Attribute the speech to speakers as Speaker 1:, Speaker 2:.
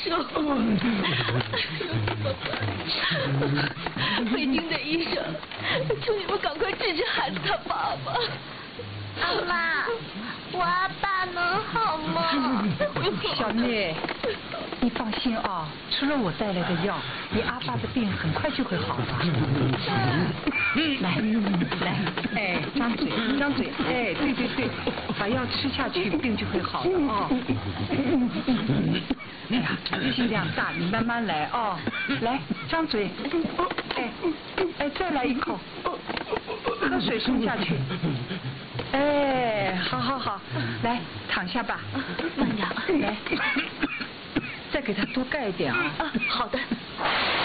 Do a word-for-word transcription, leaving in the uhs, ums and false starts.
Speaker 1: 手。北京的医生，求你们赶快治治孩子他爸爸。
Speaker 2: 阿妈，我阿爸能好吗？
Speaker 3: 小妹，你放心啊，吃了我带来的药，你阿爸的病很快就会好的。来来，哎，张嘴张嘴，哎，对对对，把药吃下去，病就会好的啊。哎呀，力气量大，你慢慢来啊。来，张嘴，哎哎，再来一口，喝水送下去。哎，好好好，来躺下吧，
Speaker 1: 慢点，
Speaker 3: 来，再给他多盖一点啊。
Speaker 1: 啊，好的。